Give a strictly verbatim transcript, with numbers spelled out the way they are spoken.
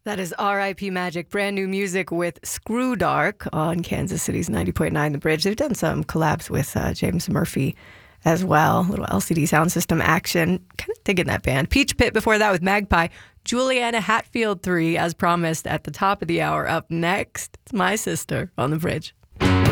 That is R I P Magic, brand new music with Screw Dark on Kansas City's ninety point nine The Bridge. They've done some collabs with uh, James Murphy as well. A little L C D sound system action. Kind of digging that band. Peach Pit before that with Magpie. Juliana Hatfield three, as promised at the top of the hour. Up next, it's My Sister on The Bridge.